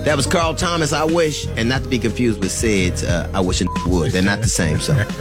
That was Carl Thomas, I Wish, and not to be confused with Sid's I Wish a Would. They're not the same.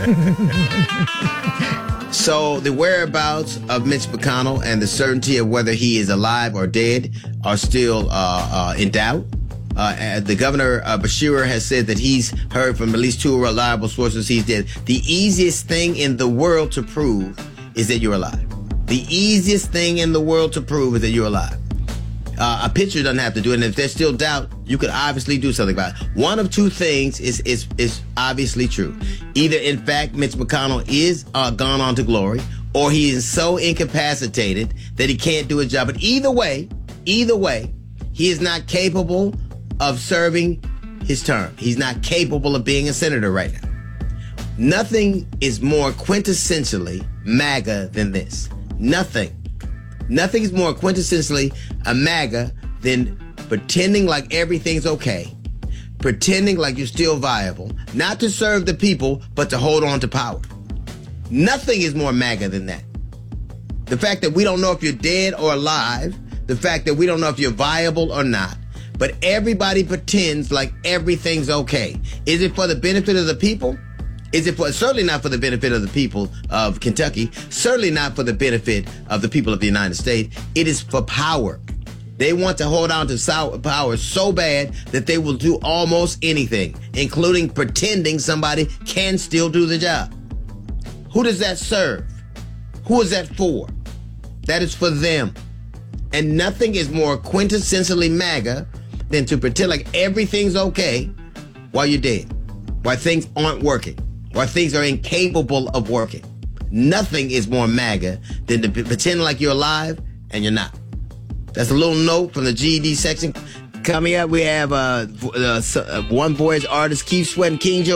So the whereabouts of Mitch McConnell and the certainty of whether he is alive or dead are still in doubt. The governor, Bashir, has said that he's heard from at least 2 reliable sources he's dead. The easiest thing in the world to prove is that you're alive. The easiest thing in the world to prove is that you're alive. A picture doesn't have to do it, and if there's still doubt, you could obviously do something about it. One of 2 things is obviously true. Either, in fact, Mitch McConnell is gone on to glory, or he is so incapacitated that he can't do his job. But either way, he is not capable of serving his term. He's not capable of being a senator right now. Nothing is more quintessentially MAGA than this. Nothing is more quintessentially a MAGA than pretending like everything's okay, pretending like you're still viable, not to serve the people, but to hold on to power. Nothing is more MAGA than that. The fact that we don't know if you're dead or alive, the fact that we don't know if you're viable or not, but everybody pretends like everything's okay. Is it for the benefit of the people? Certainly not for the benefit of the people of Kentucky, certainly not for the benefit of the people of the United States. It is for power. They want to hold on to power so bad that they will do almost anything, including pretending somebody can still do the job. Who does that serve? Who is that for? That is for them. And nothing is more quintessentially MAGA than to pretend like everything's okay while you're dead, while things aren't working, while things are incapable of working. Nothing is more MAGA than to pretend like you're alive and you're not. That's a little note from the GED section. Coming up, we have One Voyage artist Keith Sweat and King Joe.